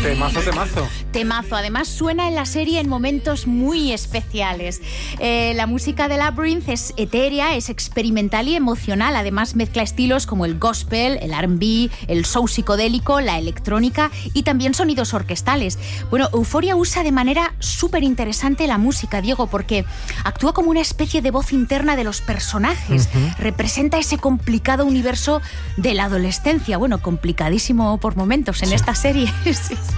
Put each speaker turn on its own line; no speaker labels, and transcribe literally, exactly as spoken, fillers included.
Temazo, temazo.
Temazo. Además suena en la serie en momentos muy especiales. Eh, la música de Labyrinth es etérea, es experimental y emocional. Además mezcla estilos como el gospel, el R and B, el soul psicodélico, la electrónica y también sonidos orquestales. Bueno, Euphoria usa de manera súper interesante la música, Diego, porque actúa como una especie de voz interna de los personajes. Uh-huh. Representa ese complicado universo de la adolescencia. Bueno, complicadísimo por momentos en sí. esta serie. Sí.